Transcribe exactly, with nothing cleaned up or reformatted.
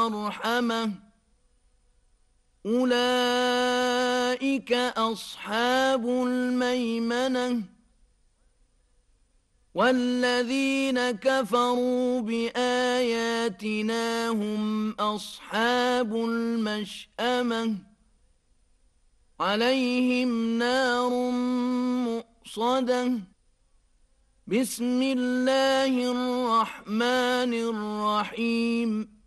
مَرْحَمَةٍ أُولَئِكَ أَصْحَابُ الْمَيْمَنَةِ وَالَّذِينَ كَفَرُوا بِآيَاتِنَا هُمْ أَصْحَابُ الْمَشْأَمَةِ عَلَيْهِمْ نَارٌ مُّؤْصَدَةٌ بسم الله الرحمن الرحيم